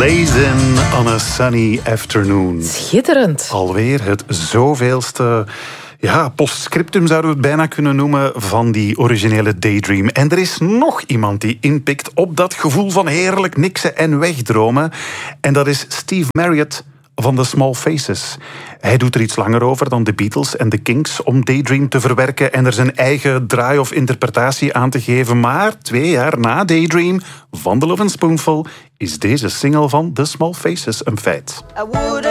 Blazing on a sunny afternoon. Schitterend. Alweer het zoveelste postscriptum zouden we het bijna kunnen noemen van die originele Daydream. En er is nog iemand die inpikt op dat gevoel van heerlijk niksen en wegdromen. En dat is Steve Marriott van The Small Faces. Hij doet er iets langer over dan de Beatles en de Kinks om Daydream te verwerken en er zijn eigen draai of interpretatie aan te geven. Maar 2 jaar na Daydream van The Lovin' Spoonful is deze single van The Small Faces een feit.